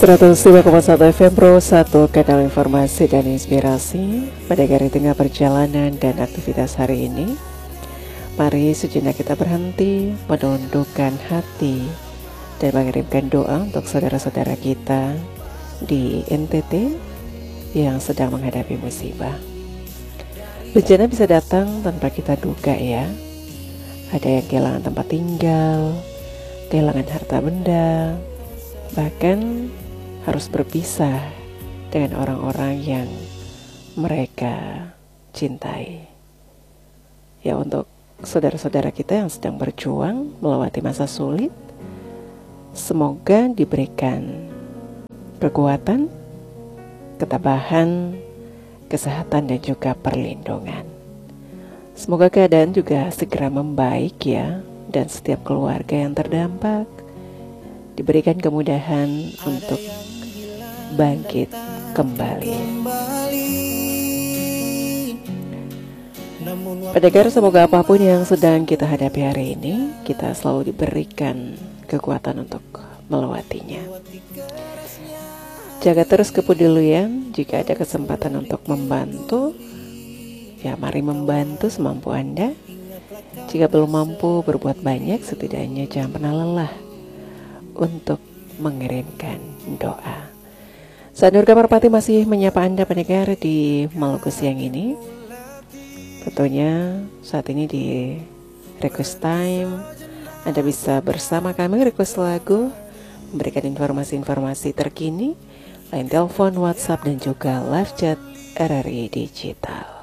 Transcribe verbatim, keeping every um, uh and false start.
seratus lima koma satu F M Pro satu, kanal informasi dan inspirasi. Pada hari tengah perjalanan dan aktivitas hari ini, mari sejenak kita berhenti, menundukkan hati, dan mengirimkan doa untuk saudara-saudara kita di N T T yang sedang menghadapi musibah. Bencana bisa datang tanpa kita duga ya. Ada yang kehilangan tempat tinggal, kehilangan harta benda, bahkan harus berpisah dengan orang-orang yang mereka cintai. Ya, untuk saudara-saudara kita yang sedang berjuang melewati masa sulit, semoga diberikan kekuatan, ketabahan, kesehatan, dan juga perlindungan. Semoga keadaan juga segera membaik ya, dan setiap keluarga yang terdampak diberikan kemudahan untuk bangkit kembali. Pendengar, semoga apapun yang sedang kita hadapi hari ini, kita selalu diberikan kekuatan untuk melewatinya. Jaga terus kepedulian. Jika ada kesempatan untuk membantu, ya mari membantu semampu Anda. Jika belum mampu berbuat banyak, setidaknya jangan pernah lelah untuk mengirimkan doa. Saya Nur Kamarpati masih menyapa Anda pendengar di Maluku siang ini. Tentunya saat ini di request time, Anda bisa bersama kami request lagu, memberikan informasi-informasi terkini, line telepon, WhatsApp, dan juga live chat R R I Digital.